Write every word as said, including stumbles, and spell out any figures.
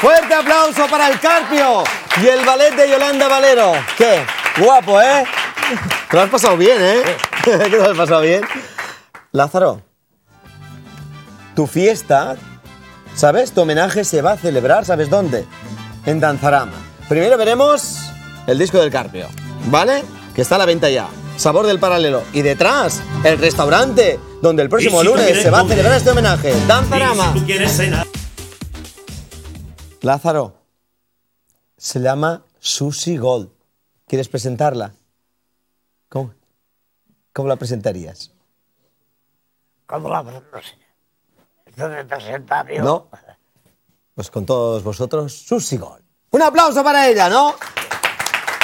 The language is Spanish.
Fuerte aplauso para el Carpio y el ballet de Yolanda Valero. ¿Qué? Guapo, ¿eh? Te lo has pasado bien, ¿eh? ¿Qué te lo has pasado bien? Lázaro, tu fiesta, ¿sabes? Tu homenaje se va a celebrar, ¿sabes dónde? En Danzarama. Primero veremos el disco del Carpio, ¿vale? Que está a la venta ya. Sabor del Paralelo. Y detrás, el restaurante donde el próximo si lunes se va a celebrar este homenaje. Danzarama. Si tú quieres cenar. Lázaro, se llama Sushi Gold. ¿Quieres presentarla? ¿Cómo? ¿Cómo la presentarías? ¿Cómo la presentarías? ¿Esto se presenta, amigo? No. Pues con todos vosotros, Sushi Gold. Un aplauso para ella, ¿no?